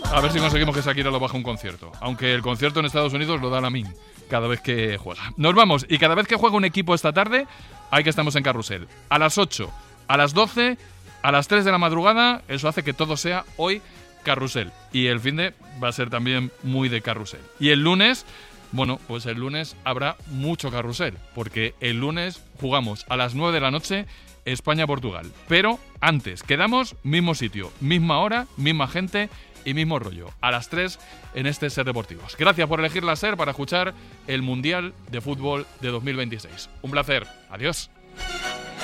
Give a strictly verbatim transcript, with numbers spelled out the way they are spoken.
A ver si conseguimos que Shakira lo baje un concierto. Aunque el concierto en Estados Unidos lo da Lamin cada vez que juega. Nos vamos. Y cada vez que juega un equipo esta tarde, hay que estamos en Carrusel. A las ocho, a las doce, a las tres de la madrugada. Eso hace que todo sea hoy Carrusel. Y el finde va a ser también muy de Carrusel. Y el lunes, bueno, pues el lunes habrá mucho Carrusel. Porque el lunes jugamos a las nueve de la noche España-Portugal. Pero antes, quedamos mismo sitio, misma hora, misma gente y mismo rollo. A las tres en este Ser Deportivos. Gracias por elegir la Ser para escuchar el Mundial de Fútbol de dos mil veintiséis. Un placer. Adiós.